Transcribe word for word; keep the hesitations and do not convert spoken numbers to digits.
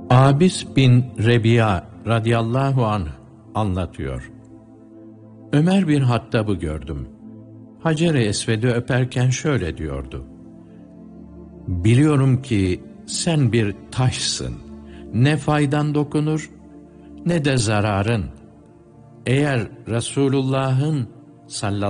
Abis bin Rebi'a radıyallahu anh anlatıyor. Ömer bin Hattab'ı gördüm. Hacer-i Esved'i öperken şöyle diyordu: biliyorum ki sen bir taşsın. Ne faydan dokunur, ne de zararın. Eğer Resulullah'ın sallallahu